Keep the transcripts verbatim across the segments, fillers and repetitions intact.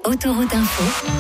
Autoroute Info.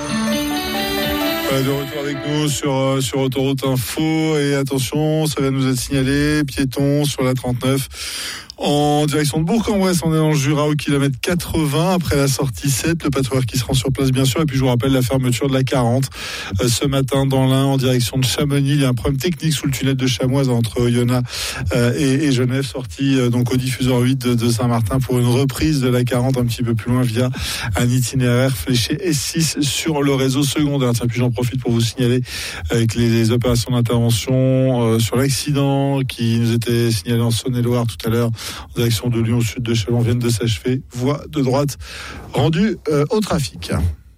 De retour avec nous sur, sur Autoroute Info. Et attention, ça va nous être signalé, piéton sur la trente-neuf. En direction de Bourg-en-Bresse, on est dans le Jura au kilomètre quatre-vingts après la sortie sept, le patrouilleur qui se rend sur place bien sûr, et puis je vous rappelle la fermeture de la quarante euh, ce matin dans l'Ain en direction de Chamonix. Il y a un problème technique sous le tunnel de Chamoise entre Oyonnax euh, et, et Genève, sortie euh, donc au diffuseur huit de, de Saint-Martin pour une reprise de la quarante un petit peu plus loin via un itinéraire fléché S six sur le réseau secondaire. Tiens, puis j'en profite pour vous signaler avec les, les opérations d'intervention euh, sur l'accident qui nous était signalé en Saône-et-Loire tout à l'heure en direction de Lyon au sud de Chalon viennent de s'achever. Voie de droite rendue euh, au trafic.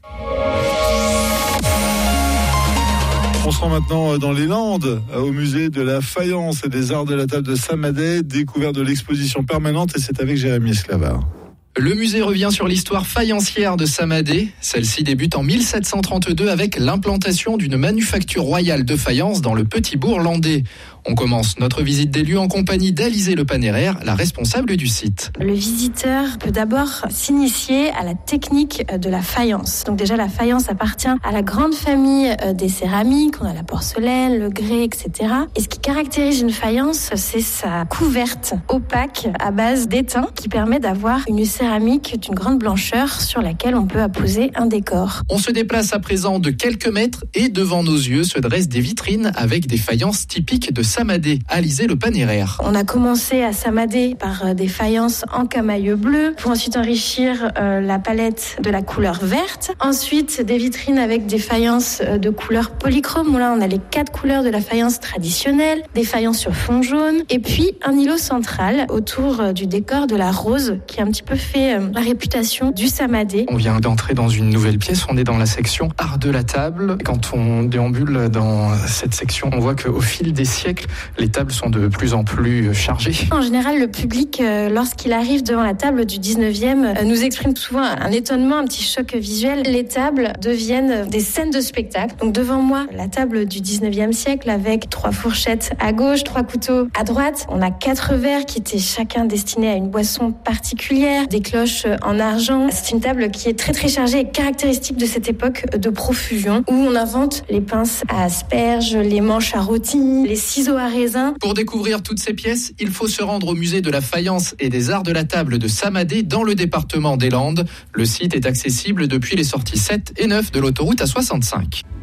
On se rend maintenant dans les Landes, au musée de la faïence et des arts de la table de Samadé, découverte de l'exposition permanente, et c'est avec Jérémy Esclavard. Le musée revient sur l'histoire faïencière de Samadé. Celle-ci débute en mille sept cent trente-deux avec l'implantation d'une manufacture royale de faïence dans le petit bourg landais. On commence notre visite des lieux en compagnie d'Alizée Le Panéraire, la responsable du site. Le visiteur peut d'abord s'initier à la technique de la faïence. Donc déjà, la faïence appartient à la grande famille des céramiques. On a la porcelaine, le grès, et cetera. Et ce qui caractérise une faïence, c'est sa couverte opaque à base d'étain qui permet d'avoir une céramique d'une grande blancheur sur laquelle on peut apposer un décor. On se déplace à présent de quelques mètres et devant nos yeux se dressent des vitrines avec des faïences typiques de Samadé. Alizée Le Panéraire. On a commencé à Samadé par des faïences en camailleux bleu pour ensuite enrichir euh, la palette de la couleur verte. Ensuite, des vitrines avec des faïences de couleur polychrome. Là, on a les quatre couleurs de la faïence traditionnelle, des faïences sur fond jaune et puis un îlot central autour du décor de la rose qui a un petit peu fait euh, la réputation du Samadé. On vient d'entrer dans une nouvelle pièce. On est dans la section art de la table. Quand on déambule dans cette section, on voit qu'au fil des siècles, les tables sont de plus en plus chargées. En général, le public, euh, lorsqu'il arrive devant la table du dix-neuvième, euh, nous exprime souvent un étonnement, un petit choc visuel. Les tables deviennent des scènes de spectacle. Donc devant moi, la table du dix-neuvième siècle avec trois fourchettes à gauche, trois couteaux à droite. On a quatre verres qui étaient chacun destinés à une boisson particulière, des cloches en argent. C'est une table qui est très très chargée et caractéristique de cette époque de profusion où on invente les pinces à asperges, les manches à rôti, les ciseaux à raisin. Pour découvrir toutes ces pièces, il faut se rendre au musée de la faïence et des arts de la table de Samadé dans le département des Landes. Le site est accessible depuis les sorties sept et neuf de l'autoroute A soixante-cinq.